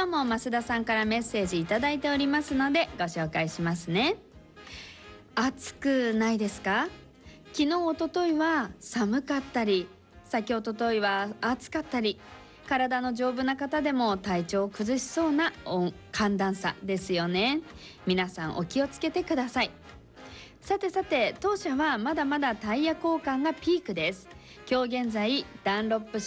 今日も増田さんからメッセージいただいておりますのでご紹介しますね。暑くないですか？昨日一昨日は寒かったり、先一昨日は暑かったり、体の丈夫な方でも体調を崩しそうな寒暖差ですよね。皆さんお気をつけてください。さて当社はまだまだタイヤ交換がピークです。今日現在ダンロップ